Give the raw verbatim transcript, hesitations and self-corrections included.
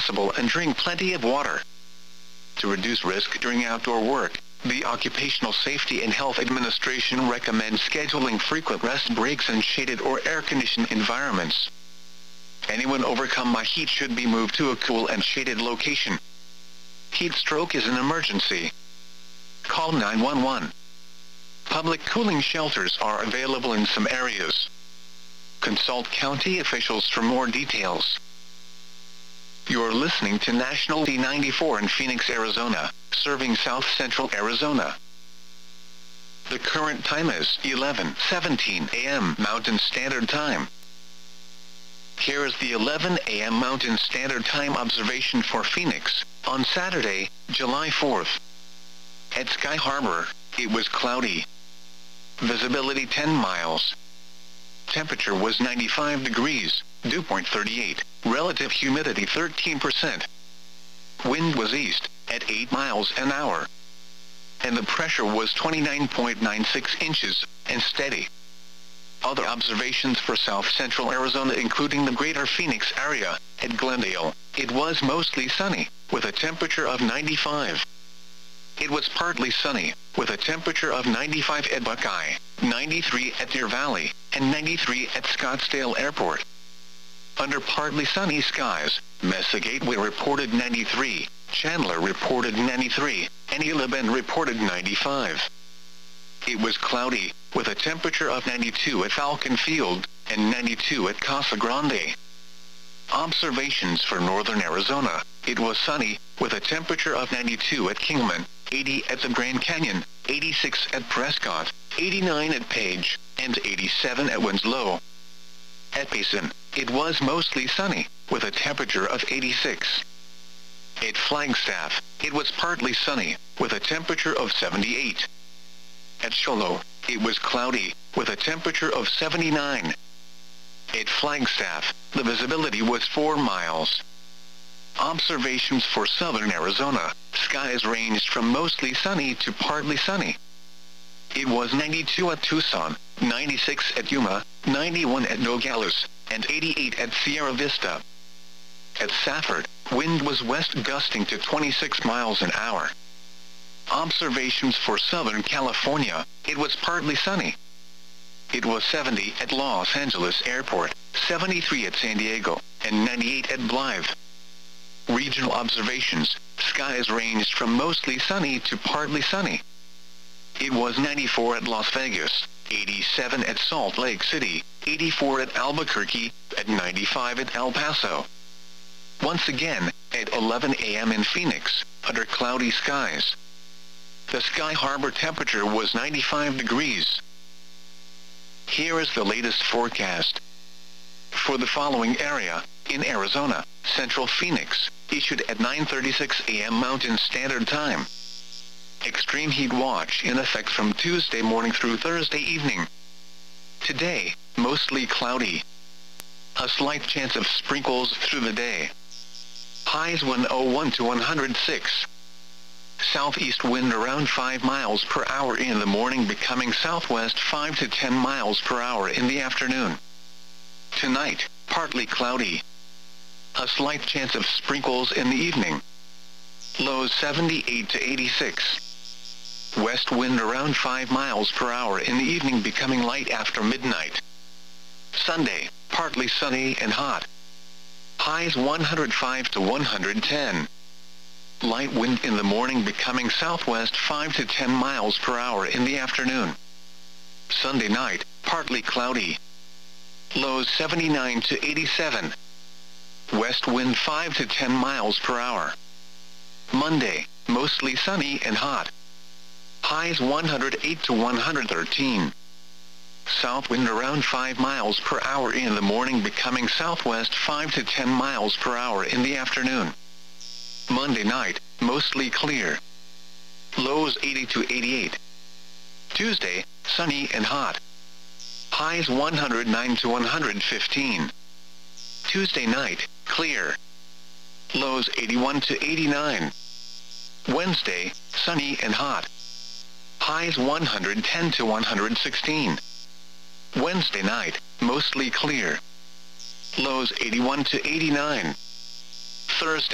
possible and drink plenty of water. To reduce risk during outdoor work, the Occupational Safety and Health Administration recommends scheduling frequent rest breaks in shaded or air-conditioned environments. Anyone overcome by heat should be moved to a cool and shaded location. Heat stroke is an emergency. Call nine one one. Public cooling shelters are available in some areas. Consult county officials for more details. You're listening to National D ninety-four in Phoenix, Arizona, serving South Central Arizona. The current time is eleven seventeen a m Mountain Standard Time. Here is the eleven a m Mountain Standard Time observation for Phoenix, on Saturday, July fourth. At Sky Harbor, it was cloudy. Visibility ten miles. Temperature was ninety-five degrees, dew point thirty-eight, relative humidity thirteen percent. Wind was east, at eight miles an hour. And the pressure was twenty-nine point nine six inches, and steady. Other observations for South Central Arizona including the greater Phoenix area. At Glendale, it was mostly sunny, with a temperature of ninety-five. It was partly sunny, with a temperature of ninety-five at Buckeye, ninety-three at Deer Valley, and ninety-three at Scottsdale Airport. Under partly sunny skies, Mesa Gateway reported ninety-three, Chandler reported ninety-three, and Isla Bend reported ninety-five. It was cloudy, with a temperature of ninety-two at Falcon Field, and ninety-two at Casa Grande. Observations for northern Arizona, it was sunny, with a temperature of ninety-two at Kingman, eighty at the Grand Canyon, eighty-six at Prescott, eighty-nine at Page, and eighty-seven at Winslow. At Payson, it was mostly sunny, with a temperature of eighty-six. At Flagstaff, it was partly sunny, with a temperature of seventy-eight. At Sholo, it was cloudy, with a temperature of seventy-nine. At Flagstaff, the visibility was four miles. Observations for southern Arizona, skies ranged from mostly sunny to partly sunny. It was ninety-two at Tucson, ninety-six at Yuma, ninety-one at Nogales, and eighty-eight at Sierra Vista. At Safford, wind was west gusting to twenty-six miles an hour. Observations for Southern California, it was partly sunny. It was seventy at Los Angeles Airport, seventy-three at San Diego, and ninety-eight at Blythe. Regional observations, skies ranged from mostly sunny to partly sunny. It was ninety-four at Las Vegas, eighty-seven at Salt Lake City, eighty-four at Albuquerque, and ninety-five at El Paso. Once again, at eleven a m in Phoenix, under cloudy skies. The Sky Harbor temperature was ninety-five degrees. Here is the latest forecast. For the following area, in Arizona, Central Phoenix, issued at nine thirty-six a m Mountain Standard Time. Extreme heat watch in effect from Tuesday morning through Thursday evening. Today, mostly cloudy. A slight chance of sprinkles through the day. Highs one oh one to one hundred six. Southeast wind around five miles per hour in the morning, becoming southwest five to ten miles per hour in the afternoon. Tonight, partly cloudy. A slight chance of sprinkles in the evening. Lows seventy-eight to eighty-six. West wind around five miles per hour in the evening, becoming light after midnight. Sunday, partly sunny and hot. Highs one hundred five to one hundred ten. Light wind in the morning, becoming southwest five to ten miles per hour in the afternoon. Sunday night, partly cloudy. Lows seventy-nine to eighty-seven. West wind five to ten miles per hour. Monday, mostly sunny and hot. Highs one hundred eight to one hundred thirteen. South wind around five miles per hour in the morning, becoming southwest five to ten miles per hour in the afternoon. Monday night, mostly clear. Lows eighty to eighty-eight. Tuesday, sunny and hot. Highs one hundred nine to one hundred fifteen. Tuesday night, clear. Lows eighty-one to eighty-nine. Wednesday, sunny and hot. Highs one hundred ten to one hundred sixteen. Wednesday night, mostly clear. Lows eighty-one to eighty-nine. Thursday.